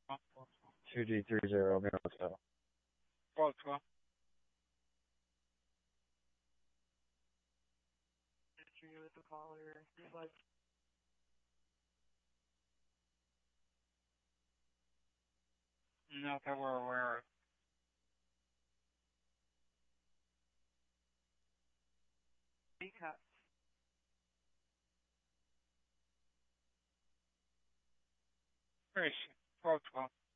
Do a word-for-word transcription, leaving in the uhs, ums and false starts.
two G three zero Hotel. twelve twelve. With the caller. Like not that we're aware of. Because twelve twelve.